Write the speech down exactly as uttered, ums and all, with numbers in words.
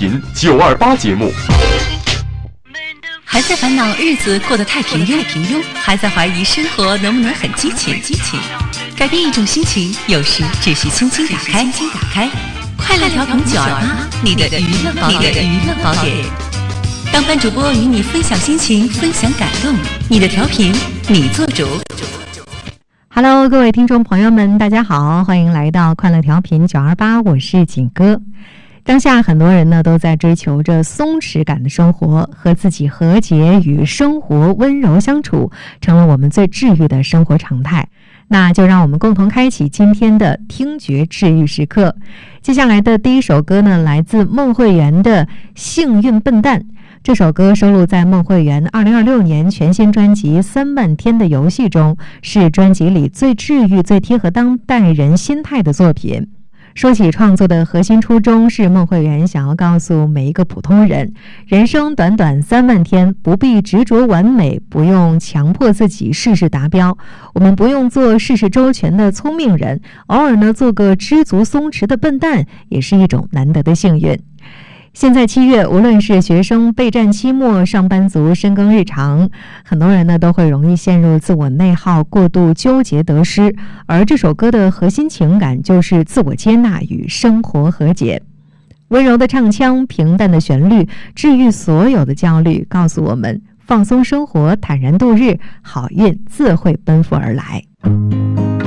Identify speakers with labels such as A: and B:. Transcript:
A: 频九二八节目。
B: 还在烦恼日子过得太平庸，平庸，还在怀疑生活能不能很激情，激情。改变一种心情，有时只需轻轻打开，轻轻打开。快乐调频九二八，你的娱乐宝典，你的娱乐宝典。当班主播与你分享心情，分享感动，你的调频，你做主。
C: Hello， 各位听众朋友们，大家好，欢迎来到快乐调频九二八，我是景哥。当下很多人呢都在追求着松弛感的生活，和自己和解，与生活温柔相处，成了我们最治愈的生活常态。那就让我们共同开启今天的听觉治愈时刻。接下来的第一首歌呢，来自孟慧圆的《幸运笨蛋》。这首歌收录在孟慧圆二零二六年全新专辑《三万天的游戏》中，是专辑里最治愈、最贴合当代人心态的作品。说起创作的核心初衷，是孟慧圆想要告诉每一个普通人，人生短短三万天，不必执着完美，不用强迫自己事事达标，我们不用做事事周全的聪明人，偶尔呢做个知足松弛的笨蛋，也是一种难得的幸运。现在七月，无论是学生备战期末，上班族深耕日常，很多人呢都会容易陷入自我内耗，过度纠结得失。而这首歌的核心情感就是自我接纳与生活和解。温柔的唱腔，平淡的旋律，治愈所有的焦虑，告诉我们放松生活，坦然度日，好运自会奔赴而来。